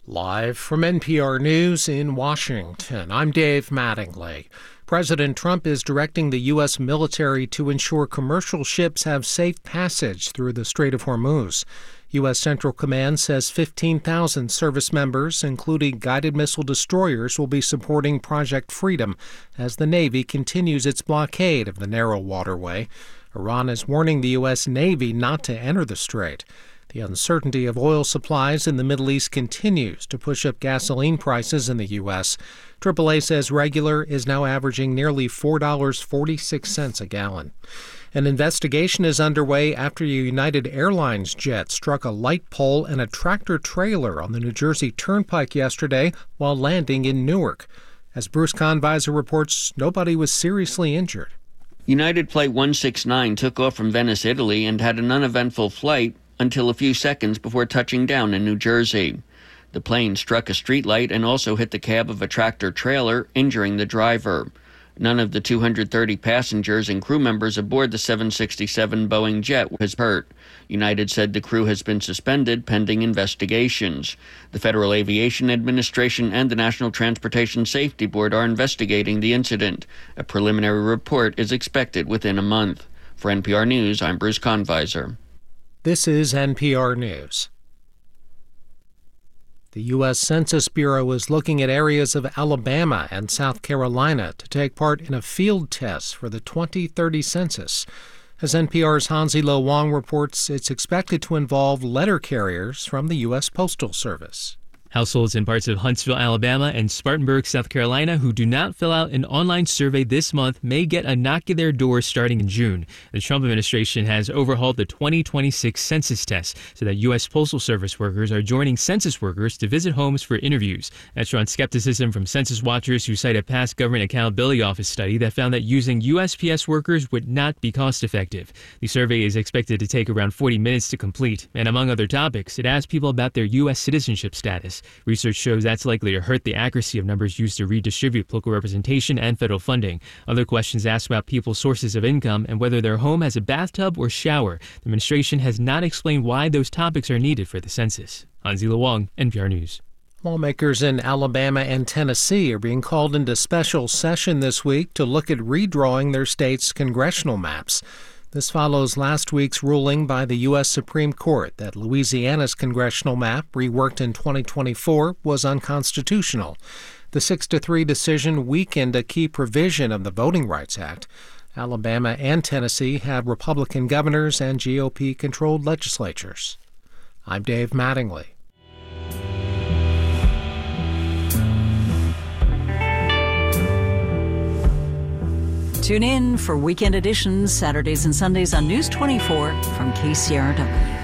Live from NPR News in Washington, I'm Dave Mattingly. President Trump is directing the U.S. military to ensure commercial ships have safe passage through the Strait of Hormuz. U.S. Central Command says 15,000 service members, including guided missile destroyers, will be supporting Project Freedom as the Navy continues its blockade of the narrow waterway. Iran is warning the U.S. Navy not to enter the strait. The uncertainty of oil supplies in the Middle East continues to push up gasoline prices in the U.S. AAA says regular is now averaging nearly $4.46 a gallon. An investigation is underway after a United Airlines jet struck a light pole and a tractor-trailer on the New Jersey Turnpike yesterday while landing in Newark. As Bruce Conviser reports, nobody was seriously injured. United Flight 169 took off from Venice, Italy, and had an uneventful flight until a few seconds before touching down in New Jersey. The plane struck a streetlight and also hit the cab of a tractor-trailer, injuring the driver. None of the 230 passengers and crew members aboard the 767 Boeing jet was hurt. United said the crew has been suspended pending investigations. The Federal Aviation Administration and the National Transportation Safety Board are investigating the incident. A preliminary report is expected within a month. For NPR News, I'm Bruce Conviser. This is NPR News. The U.S. Census Bureau is looking at areas of Alabama and South Carolina to take part in a field test for the 2030 census. As NPR's Hansi Lo Wang reports, it's expected to involve letter carriers from the U.S. Postal Service. Households in parts of Huntsville, Alabama and Spartanburg, South Carolina who do not fill out an online survey this month may get a knock at their door starting in June. The Trump administration has overhauled the 2026 census test so that U.S. Postal Service workers are joining census workers to visit homes for interviews. That's drawn skepticism from census watchers who cite a past Government Accountability Office study that found that using USPS workers would not be cost effective. The survey is expected to take around 40 minutes to complete, and among other topics, it asks people about their U.S. citizenship status. Research shows that's likely to hurt the accuracy of numbers used to redistribute local representation and federal funding. Other questions ask about people's sources of income and whether their home has a bathtub or shower. The administration has not explained why those topics are needed for the census. Hansi Lo Wang, NPR News. Lawmakers in Alabama and Tennessee are being called into special session this week to look at redrawing their state's congressional maps. This follows last week's ruling by the U.S. Supreme Court that Louisiana's congressional map, reworked in 2024, was unconstitutional. The 6-3 decision weakened a key provision of the Voting Rights Act. Alabama and Tennessee have Republican governors and GOP-controlled legislatures. I'm Dave Mattingly. Tune in for weekend editions Saturdays and Sundays on News 24 from KCRW.